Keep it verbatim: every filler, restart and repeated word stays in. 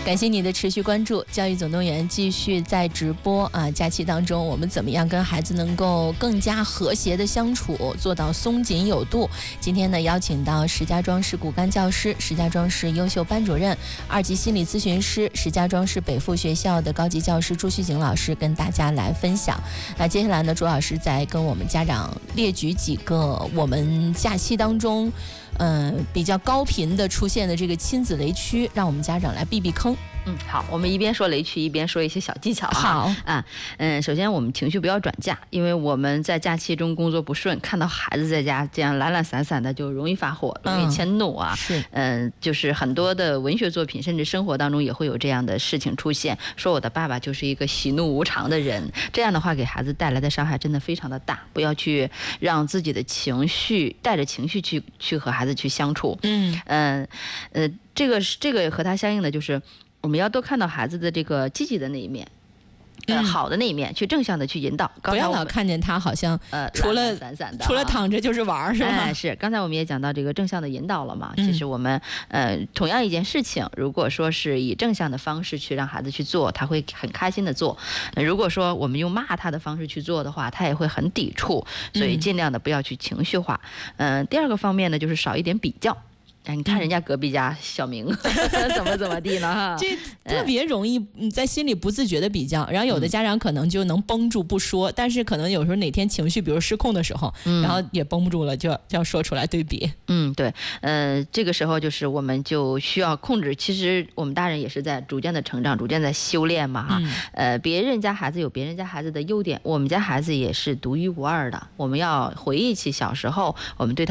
感谢你的持续关注。教育总动员继续在直播啊，假期当中我们怎么样跟孩子能够更加和谐的相处，做到松紧有度。今天呢，邀请到石家庄市骨干教师、石家庄市优秀班主任、二级心理咨询师、石家庄市北附学校的高级教师朱旭景老师跟大家来分享。那接下来呢，朱老师再跟我们家长列举几个我们假期当中嗯、呃，比较高频的出现的这个亲子雷区，让我们家长来避避坑。 嗯，好，我们一边说雷区，一边说一些小技巧啊。 好啊，嗯，首先我们情绪不要转嫁，因为我们在假期中工作不顺，看到孩子在家这样懒懒散散的，就容易发火，容易迁怒啊。 是， 嗯，就是很多的文学作品，甚至生活当中也会有这样的事情出现，说我的爸爸就是一个喜怒无常的人，这样的话给孩子带来的伤害真的非常的大，不要去让自己的情绪带着情绪去去和孩子去相处。 嗯嗯呃，这个这个和他相应的就是。我们要多看到孩子的这个积极的那一面，呃， 嗯、 好的那一面，去正向的去引导。 不要老看见他好像呃， 除了散散的， 除了躺着就是玩，是吧？ 哎，是。刚才我们也讲到这个正向的引导了嘛。 嗯、 其实我们呃，同样一件事情，如果说是以正向的方式去让孩子去做，他会很开心的做；呃、如果说我们用骂他的方式去做的话，他也会很抵触。所以尽量的不要去情绪化。嗯、呃，第二个方面呢，就是少一点比较。你看人家隔壁家小明、嗯、怎么怎么地呢？哈， 这特别容易在心里不自觉的比较，然后有的家长可能就能绷住不说，嗯、但是可能有时候哪天情绪比如失控的时候，嗯、然后也绷不住了，就要就要说出来对比。 嗯，对，呃，这个时候就是我们就需要控制。其实我们大人也是在逐渐的成长，逐渐在修炼嘛，哈。嗯、呃，别人家孩子有别人家孩子的优点，我们家孩子也是独一无二的。我们要回忆起小时候，我们对他。